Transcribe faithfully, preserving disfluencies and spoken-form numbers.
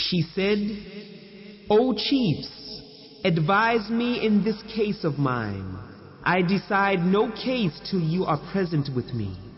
She said, O chiefs, advise me in this case of mine. I decide no case till you are present with me.